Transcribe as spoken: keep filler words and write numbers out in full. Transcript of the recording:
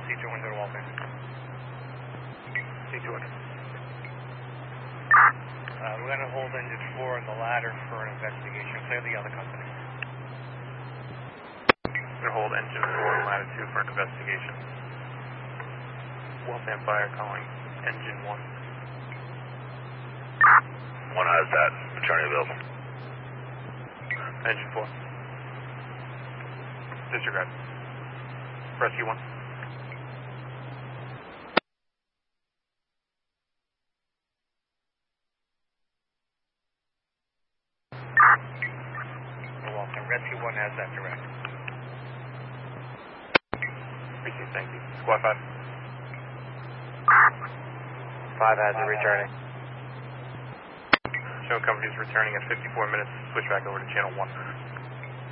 C two hundred Walton. C two hundred. Uh, we're going to hold engine four on the ladder for an investigation. Clear the other company. We're going to hold engine four and ladder two for an investigation. Waltham Fire calling engine one. One has that. Returning available. Engine four. Disregard. Rescue one. Walton, Rescue one has that direct. Received, thank you. Squad five. Five has it returning. Show company is returning at fifty-four minutes. Switch back over to channel one.